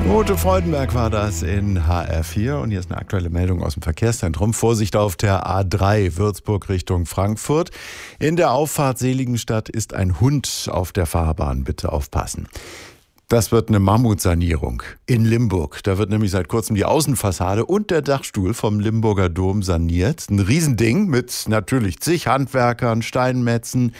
Ute Freudenberg war das in HR4 und hier ist eine aktuelle Meldung aus dem Verkehrszentrum. Vorsicht auf der A3 Würzburg Richtung Frankfurt. In der Auffahrt Seligenstadt ist ein Hund auf der Fahrbahn. Bitte aufpassen. Das wird eine Mammutsanierung in Limburg. Da wird nämlich seit kurzem die Außenfassade und der Dachstuhl vom Limburger Dom saniert. Ein Riesending mit natürlich zig Handwerkern, Steinmetzen.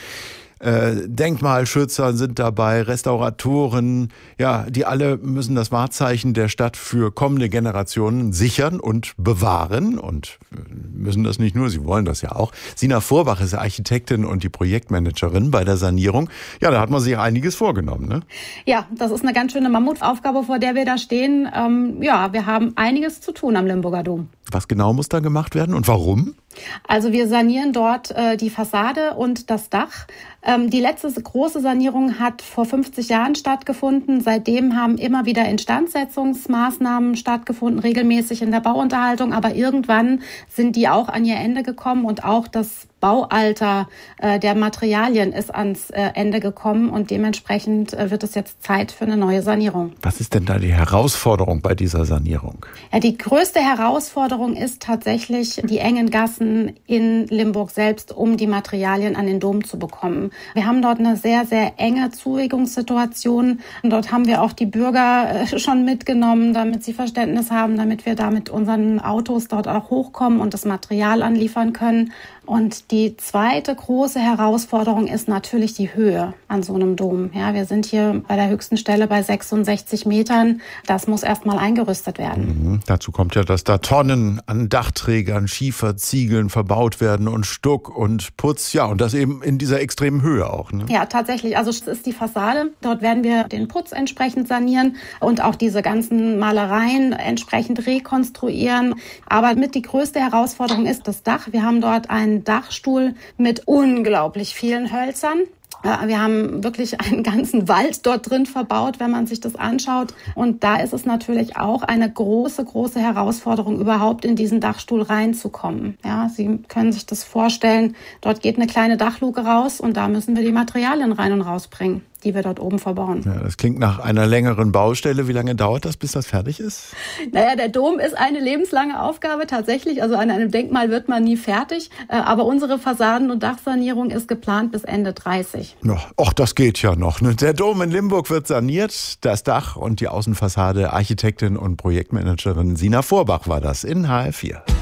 Denkmalschützer sind dabei, Restauratoren, ja, die alle müssen das Wahrzeichen der Stadt für kommende Generationen sichern und bewahren und müssen das nicht nur, sie wollen das ja auch. Sina Vorbach ist Architektin und die Projektmanagerin bei der Sanierung. Ja, da hat man sich einiges vorgenommen, ne? Ja, das ist eine ganz schöne Mammutaufgabe, vor der wir da stehen. Wir haben einiges zu tun am Limburger Dom. Was genau muss da gemacht werden und warum? Also wir sanieren dort die Fassade und das Dach. Die letzte große Sanierung hat vor 50 Jahren stattgefunden. Seitdem haben immer wieder Instandsetzungsmaßnahmen stattgefunden, regelmäßig in der Bauunterhaltung. Aber irgendwann sind die auch an ihr Ende gekommen und auch das Baualter der Materialien ist ans Ende gekommen und dementsprechend wird es jetzt Zeit für eine neue Sanierung. Was ist denn da die Herausforderung bei dieser Sanierung? Ja, die größte Herausforderung ist tatsächlich die engen Gassen in Limburg selbst, um die Materialien an den Dom zu bekommen. Wir haben dort eine sehr, sehr enge Zuwegungssituation. Und dort haben wir auch die Bürger schon mitgenommen, damit sie Verständnis haben, damit wir da mit unseren Autos dort auch hochkommen und das Material anliefern können. Und die zweite große Herausforderung ist natürlich die Höhe an so einem Dom. Ja, wir sind hier bei der höchsten Stelle bei 66 Metern. Das muss erstmal eingerüstet werden. Dazu kommt ja, dass da Tonnen an Dachträgern, Schieferziegeln verbaut werden und Stuck und Putz. Ja, und das eben in dieser extremen Höhe auch, ne? Ja, tatsächlich. Also es ist die Fassade. Dort werden wir den Putz entsprechend sanieren und auch diese ganzen Malereien entsprechend rekonstruieren. Aber mit die größte Herausforderung ist das Dach. Wir haben dort einen Dachstuhl mit unglaublich vielen Hölzern. Wir haben wirklich einen ganzen Wald dort drin verbaut, wenn man sich das anschaut. Und da ist es natürlich auch eine große, große Herausforderung, überhaupt in diesen Dachstuhl reinzukommen. Ja, Sie können sich das vorstellen, dort geht eine kleine Dachluke raus und da müssen wir die Materialien rein und rausbringen, die wir dort oben verbauen. Ja, das klingt nach einer längeren Baustelle. Wie lange dauert das, bis das fertig ist? Naja, der Dom ist eine lebenslange Aufgabe tatsächlich. Also an einem Denkmal wird man nie fertig. Aber unsere Fassaden- und Dachsanierung ist geplant bis Ende 30. Ach, das geht ja noch. Der Dom in Limburg wird saniert. Das Dach und die Außenfassade. Architektin und Projektmanagerin Sina Vorbach war das in HR4.